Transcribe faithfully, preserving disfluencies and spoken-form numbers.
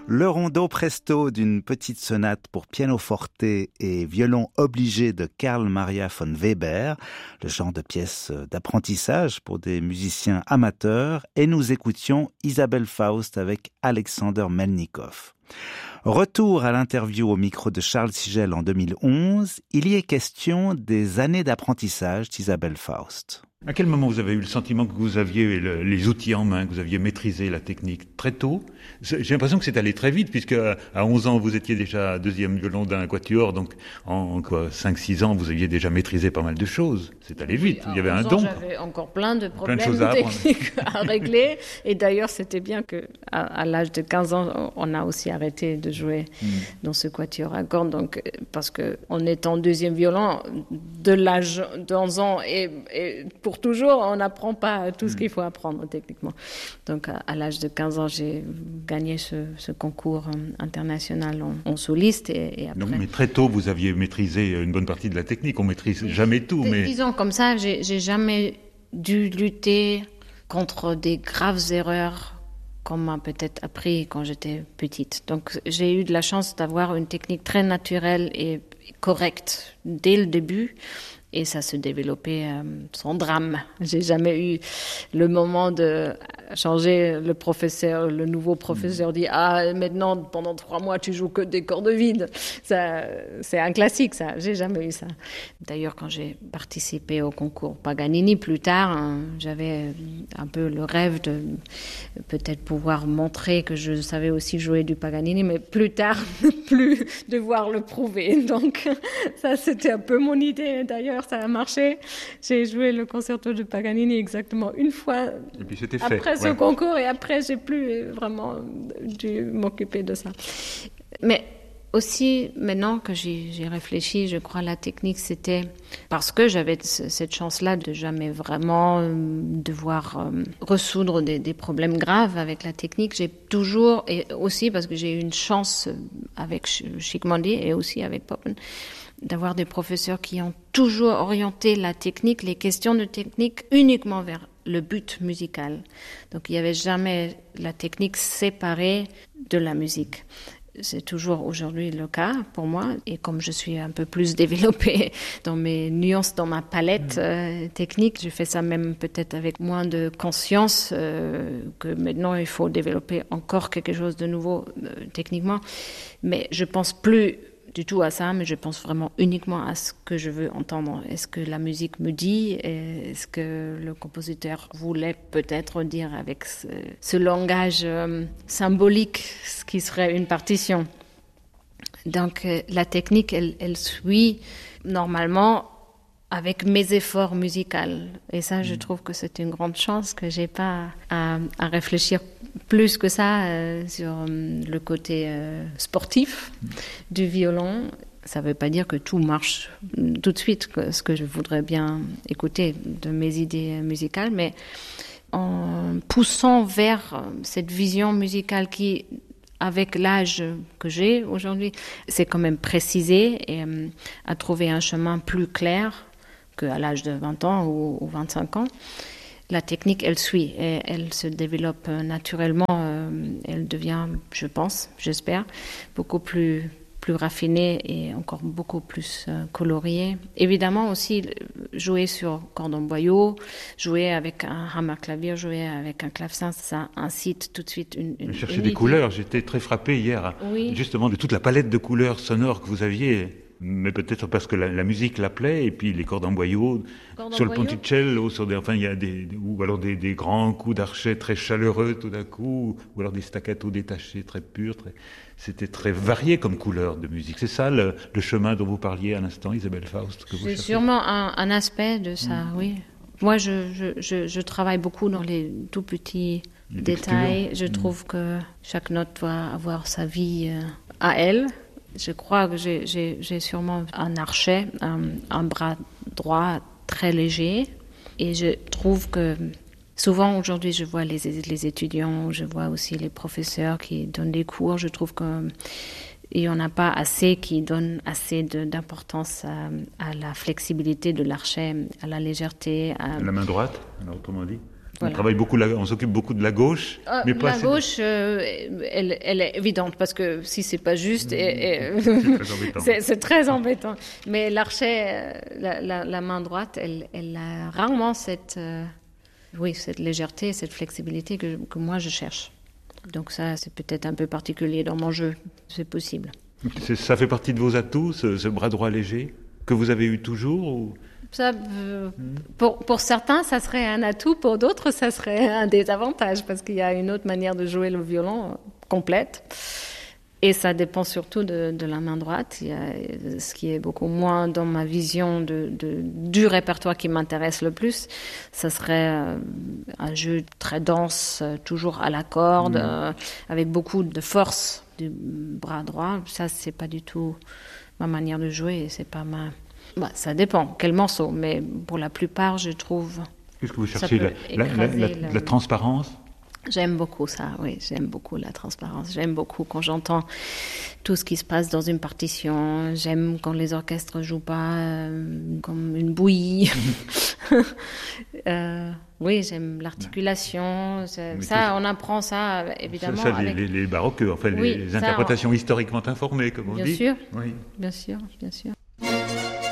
Le rondo presto d'une petite sonate pour piano forte et violon obligé de Carl Maria von Weber, le genre de pièce d'apprentissage pour des musiciens amateurs, et nous écoutions Isabelle Faust avec Alexander Melnikov. Retour à l'interview au micro de Charles Sigel en deux mille onze, il y est question des années d'apprentissage d'Isabelle Faust. À quel moment vous avez eu le sentiment que vous aviez le, les outils en main, que vous aviez maîtrisé la technique? Très tôt? J'ai l'impression que c'est allé très vite, puisque à onze ans, vous étiez déjà deuxième violon d'un quatuor, donc en quoi, cinq six ans, vous aviez déjà maîtrisé pas mal de choses. C'est allé vite, oui, il y avait un don. J'avais encore plein de problèmes plein de à techniques à régler, et d'ailleurs, c'était bien qu'à à, l'âge de quinze ans, on a aussi arrêté de jouer mmh. dans ce quatuor à cordes, donc, parce qu'en étant deuxième violon, de l'âge d'onze ans, et, et pour toujours, on n'apprend pas tout ce qu'il faut apprendre techniquement. Donc, à, à l'âge de quinze ans, j'ai gagné ce, ce concours international en, en soliste. Et, et après... Donc, mais très tôt, vous aviez maîtrisé une bonne partie de la technique. On maîtrise jamais tout, mais... Disons comme ça, j'ai, j'ai jamais dû lutter contre des graves erreurs qu'on m'a peut-être appris quand j'étais petite. Donc, j'ai eu de la chance d'avoir une technique très naturelle et correcte dès le début. Et ça se développait euh, sans drame. J'ai jamais eu le moment de changer le professeur. Le nouveau professeur dit « Ah, maintenant, pendant trois mois, tu joues que des cordes vides. » Ça, c'est un classique, ça. J'ai jamais eu ça. D'ailleurs, quand j'ai participé au concours Paganini plus tard, hein, j'avais un peu le rêve de peut-être pouvoir montrer que je savais aussi jouer du Paganini, mais plus tard, plus devoir le prouver. Donc, ça, c'était un peu mon idée, d'ailleurs. Ça a marché. J'ai joué le concerto de Paganini exactement une fois et puis c'était après fait, ce ouais. concours, et après j'ai plus vraiment dû m'occuper de ça. Mais aussi, maintenant que j'y, j'ai réfléchi, je crois la technique, c'était parce que j'avais cette chance-là de jamais vraiment devoir euh, résoudre des, des problèmes graves avec la technique. J'ai toujours, et aussi parce que j'ai eu une chance avec Schickmandy et aussi avec Poppen, d'avoir des professeurs qui ont toujours orienté la technique, les questions de technique uniquement vers le but musical. Donc il n'y avait jamais la technique séparée de la musique. C'est toujours aujourd'hui le cas pour moi. Et comme je suis un peu plus développée dans mes nuances, dans ma palette euh, technique, je fais ça même peut-être avec moins de conscience euh, que maintenant il faut développer encore quelque chose de nouveau euh, techniquement. Mais je pense plus du tout à ça, mais je pense vraiment uniquement à ce que je veux entendre. Est-ce que la musique me dit? Est-ce que le compositeur voulait peut-être dire avec ce, ce langage euh, symbolique, ce qui serait une partition? Donc euh, la technique, elle, elle suit normalement avec mes efforts musicaux. Et ça, je trouve que c'est une grande chance que j'ai pas à, à réfléchir plus que ça euh, sur euh, le côté euh, sportif du violon. Ça ne veut pas dire que tout marche tout de suite, que, ce que je voudrais bien écouter de mes idées musicales, mais en poussant vers cette vision musicale qui, avec l'âge que j'ai aujourd'hui, c'est quand même précisé et euh, à trouver un chemin plus clair qu'à l'âge de vingt ans ou, ou vingt-cinq ans. La technique, elle suit, et elle se développe naturellement. Euh, elle devient, je pense, j'espère, beaucoup plus, plus raffinée et encore beaucoup plus euh, coloriée. Évidemment aussi, jouer sur cordon boyau, jouer avec un hammerklavier, jouer avec un clavecin, ça incite tout de suite une, une Chercher une des idée. Couleurs, j'étais très frappé hier, oui. justement, de toute la palette de couleurs sonores que vous aviez. Mais peut-être parce que la, la musique l'appelait, et puis les cordes en boyau, Cordes sur en le boyau. ponticello, sur des, enfin il y a des, ou alors des, des grands coups d'archet très chaleureux tout d'un coup, ou alors des staccatos détachés très purs. Très, c'était très varié comme couleur de musique. C'est ça le, le chemin dont vous parliez à l'instant, Isabelle Faust, que vous C'est cherchez. sûrement un, un aspect de ça, mmh. oui. Moi, je, je, je, je travaille beaucoup dans les tout petits les détails. textures. Je mmh. trouve que chaque note doit avoir sa vie euh, à elle. Je crois que j'ai, j'ai, j'ai sûrement un archet, un, un bras droit très léger. Et je trouve que souvent aujourd'hui, je vois les, les étudiants, je vois aussi les professeurs qui donnent des cours. Je trouve qu'il n'y en a pas assez qui donnent assez de, d'importance à, à la flexibilité de l'archet, à la légèreté. À La main droite, alors, autrement dit. Voilà. On travaille beaucoup, la, on s'occupe beaucoup de la gauche, euh, mais pas la gauche, euh, elle, elle est évidente parce que si c'est pas juste, et, et c'est très embêtant. c'est, c'est très embêtant. Mais l'archet, la, la, la main droite, elle, elle a rarement cette, euh, oui, cette légèreté, cette flexibilité que, que moi je cherche. Donc ça, c'est peut-être un peu particulier dans mon jeu, c'est possible. C'est, ça fait partie de vos atouts, ce, ce bras droit léger, que vous avez eu toujours ou... Ça, euh, pour, pour certains, ça serait un atout, pour d'autres, ça serait un désavantage, parce qu'il y a une autre manière de jouer le violon euh, complète. Et ça dépend surtout de, de la main droite. Il y a ce qui est beaucoup moins dans ma vision de, de, du répertoire qui m'intéresse le plus. Ça serait euh, un jeu très dense, euh, toujours à la corde, mmh. euh, avec beaucoup de force du bras droit. Ça, c'est pas du tout ma manière de jouer, et c'est pas ma... Bah, ça dépend, quel morceau, mais pour la plupart, je trouve... Qu'est-ce que vous cherchez, la, la, la, la, la, la transparence? J'aime beaucoup ça, oui, j'aime beaucoup la transparence. J'aime beaucoup quand j'entends tout ce qui se passe dans une partition. J'aime quand les orchestres jouent pas euh, comme une bouillie. euh, oui, j'aime l'articulation. Ça, ça on apprend ça, évidemment. Ça, ça avec... les, les, les baroqueux, enfin, oui, les, les interprétations on... historiquement informées, comme on bien dit. Sûr, oui. Bien sûr, bien sûr.